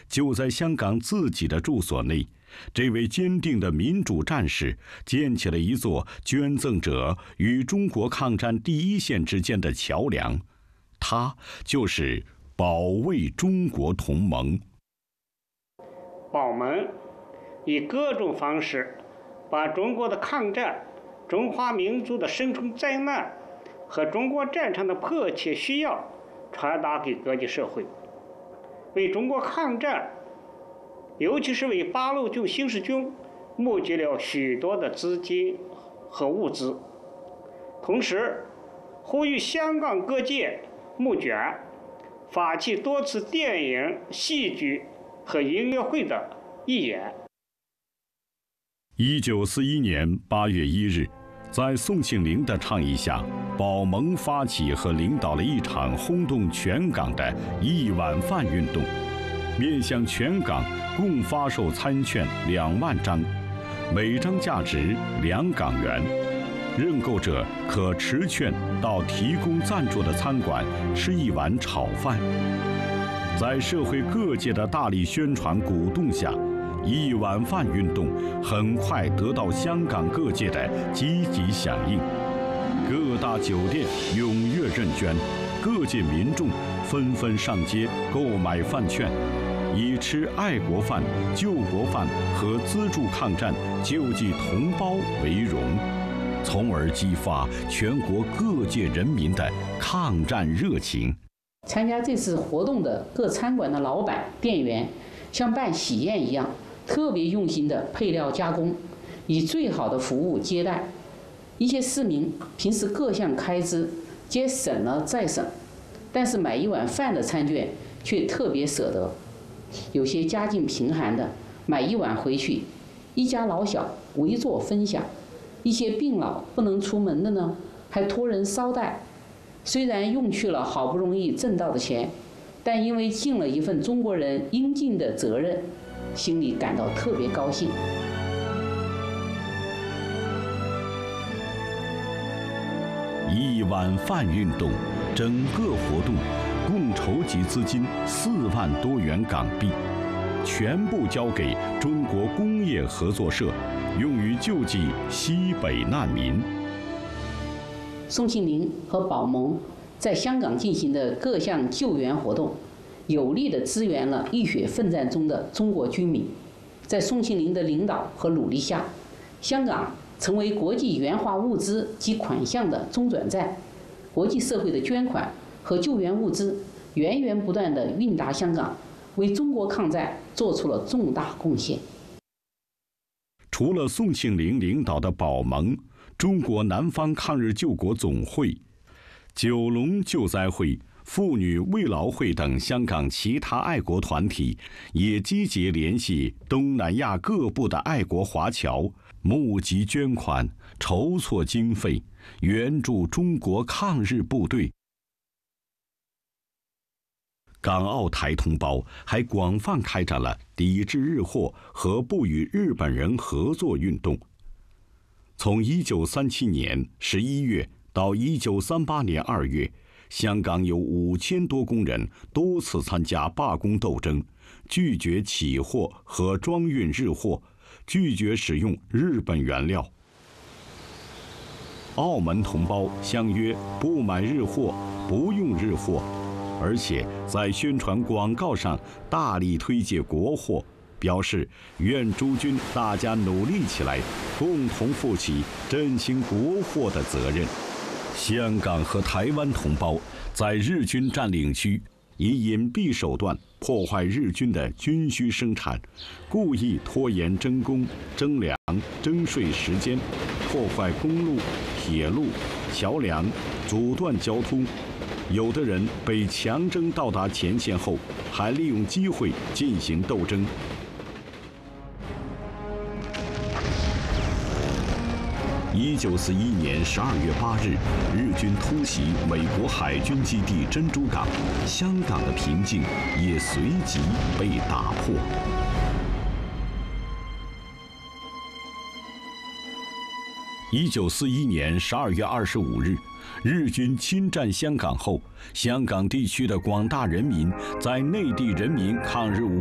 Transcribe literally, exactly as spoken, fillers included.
就在香港自己的住所内，这位坚定的民主战士建起了一座捐赠者与中国抗战第一线之间的桥梁，他就是保卫中国同盟。 保盟以各种方式把中国的抗战、中华民族的生存灾难和中国战场的迫切需要传达给国际社会，为中国抗战，尤其是为八路军新四军募集了许多的资金和物资，同时呼吁香港各界募捐，发起多次电影、戏剧和音乐会的义演。 一九四一年八月一日，在宋庆龄的倡议下，保盟发起和领导了一场轰动全港的一碗饭运动，面向全港共发售餐券两万张，每张价值两港元，认购者可持券到提供赞助的餐馆吃一碗炒饭。在社会各界的大力宣传鼓动下，一碗饭运动很快得到香港各界的积极响应，各大酒店踊跃认捐，各界民众纷纷上街购买饭券，以吃爱国饭、救国饭和资助抗战、救济同胞为荣，从而激发全国各界人民的抗战热情。 参加这次活动的各餐馆的老板、店员，像办喜宴一样，特别用心的配料加工，以最好的服务接待。一些市民平时各项开支皆省了再省，但是买一碗饭的餐券却特别舍得。有些家境贫寒的，买一碗回去，一家老小围坐分享；一些病老不能出门的呢，还托人捎带。虽然用去了好不容易挣到的钱，但因为尽了一份中国人应尽的责任，心里感到特别高兴。 一碗饭运动整个活动共筹集资金四万多元港币，全部交给中国工业合作社，用于救济西北难民。 宋庆龄和保盟在香港进行的各项救援活动，有力地支援了浴血奋战中的中国军民。在宋庆龄的领导和努力下，香港成为国际援华物资及款项的中转站，国际社会的捐款和救援物资源源不断地运达香港，为中国抗战做出了重大贡献。 除了宋庆龄领导的保盟、中国南方抗日救国总会、九龙救灾会、妇女慰劳会等香港其他爱国团体，也积极联系东南亚各部的爱国华侨，募集捐款，筹措经费，援助中国抗日部队。港澳台同胞还广泛开展了抵制日货和不与日本人合作运动。从一九三七年十一月到一九三八年二月，香港有五千多工人多次参加罢工斗争，拒绝起货和装运日货，拒绝使用日本原料。澳门同胞相约不买日货，不用日货，而且在宣传广告上大力推介国货，表示愿诸君大家努力起来，共同负起振兴国货的责任。香港和台湾同胞在日军占领区以隐蔽手段破坏日军的军需生产，故意拖延征工、征粮、征税时间，破坏公路、铁路、桥梁，阻断交通。有的人被强征到达前线后，还利用机会进行斗争。一九四一年十二月八日，日军突袭美国海军基地珍珠港，香港的平静也随即被打破。一九四一年十二月二十五日，日军侵占香港后，香港地区的广大人民在内地人民抗日